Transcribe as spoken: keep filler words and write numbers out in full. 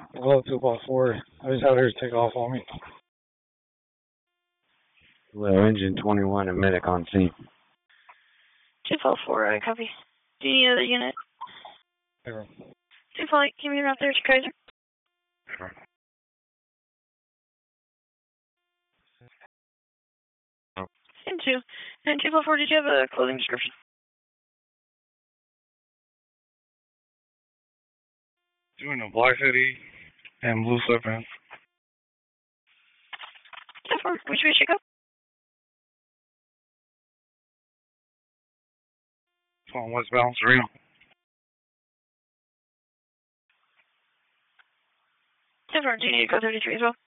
Hello, two five four. I just had her take off on me. Well, engine twenty-one and medic on scene. two five four, I copy. Do you need another unit? Sure. two five, can you out there to Kaiser? Sure. Oh. And two. And two five four, did you have a clothing description? Doing a black hoodie and blue sweatpants. two four, which way should go? It's on westbound Serena. two four, do you need to go thirty-three as well?